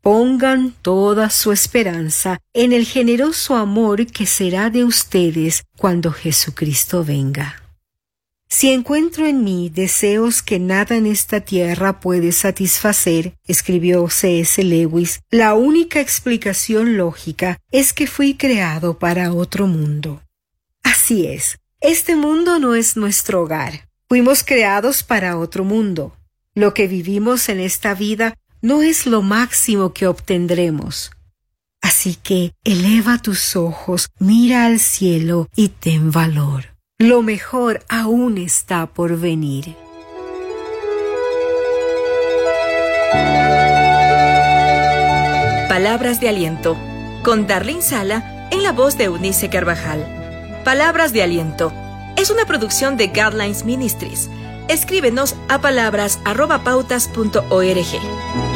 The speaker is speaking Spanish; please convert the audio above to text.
Pongan toda su esperanza en el generoso amor que será de ustedes cuando Jesucristo venga. Si encuentro en mí deseos que nada en esta tierra puede satisfacer, escribió C.S. Lewis, la única explicación lógica es que fui creado para otro mundo. Así es, este mundo no es nuestro hogar. Fuimos creados para otro mundo. Lo que vivimos en esta vida no es lo máximo que obtendremos. Así que eleva tus ojos, mira al cielo y ten valor. Lo mejor aún está por venir. Palabras de aliento, con Darlene Sala en la voz de Eunice Carvajal. Palabras de aliento es una producción de Guidelines Ministries. Escríbenos a palabras@pautas.org.